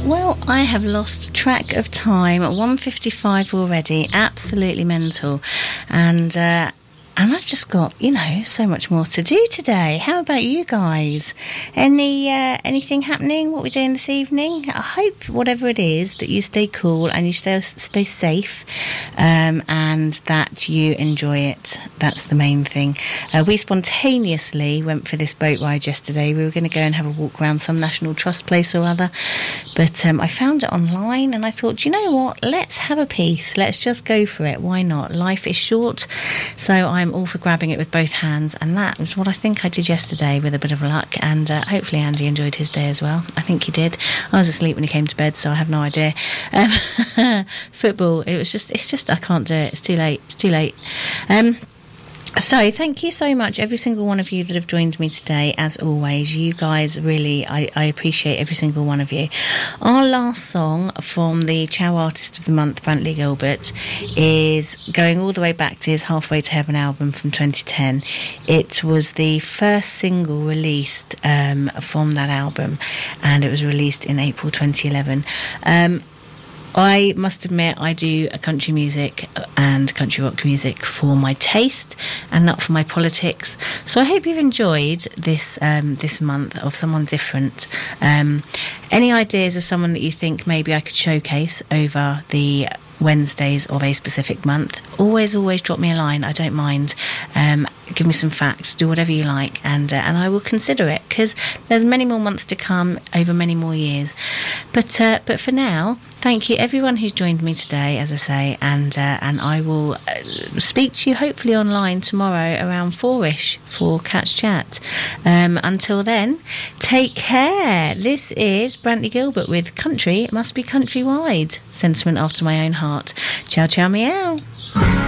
Well, I have lost track of time. 1:55 already. Absolutely mental. And I've just got, so much more to do today. How about you guys? Anything happening? What we're doing this evening? I hope whatever it is that you stay cool and you stay safe, and that you enjoy it. That's the main thing. We spontaneously went for this boat ride yesterday. We were going to go and have a walk around some National Trust place or other, but I found it online and I thought, you know what? Let's have a piece. Let's just go for it. Why not? Life is short, so I'm all for grabbing it with both hands, and that was what I think I did yesterday with a bit of luck, and hopefully Andy enjoyed his day as well. I think he did. I was asleep when he came to bed, so I have no idea. Football, it's just I can't do it. It's too late. So thank you so much, every single one of you that have joined me today. As always, you guys really, I appreciate every single one of you. Our last song from the Chow Artist of the Month, Brantley Gilbert, is going all the way back to his Halfway to Heaven album from 2010. It was the first single released from that album, and it was released in April 2011. I must admit, I do country music and country rock music for my taste and not for my politics. So I hope you've enjoyed this month of someone different. Any ideas of someone that you think maybe I could showcase over the Wednesdays of a specific month, always drop me a line. I don't mind. Give me some facts, do whatever you like, and I will consider it, because there's many more months to come over many more years. But for now, thank you everyone who's joined me today, as I say, and I will speak to you hopefully online tomorrow around 4ish for Catch Chat. Until then, take care. This is Brantley Gilbert with Country It Must Be Countrywide, sentiment after my own heart. Ciao, ciao, meow.